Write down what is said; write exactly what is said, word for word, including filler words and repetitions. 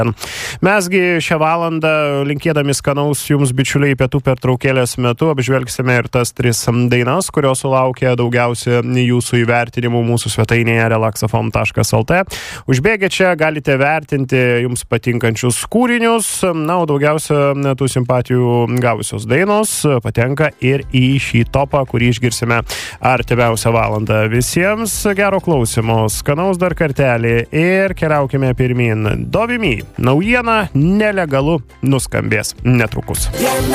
Mesgi šią valandą, linkėdami skanaus jums bičiuliai pietų pertraukėlės metu, apžvelgsime ir tas tris dainas, kurios sulaukė daugiausia jūsų įvertinimų mūsų svetainėje relaxafm taškas lt. Užbėgę čia galite vertinti jums patinkančius kūrinius, na, o daugiausia tų simpatijų gavusios dainos patenka ir į šį topą, kurį išgirsime artimiausią valandą. Visiems gero klausimo, skanaus dar kartelį ir keliaukime pirmin. Dovimi, naujiena nelegalu nuskambės netrukus.